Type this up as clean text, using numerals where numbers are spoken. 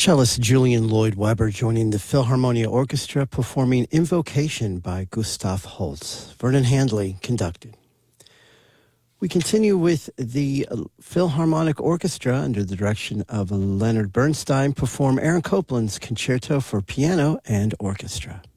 Cellist Julian Lloyd Webber joining the Philharmonia Orchestra performing Invocation by Gustav Holst. Vernon Handley conducted. We continue with the Philharmonic Orchestra under the direction of Leonard Bernstein perform Aaron Copland's Concerto for Piano and Orchestra.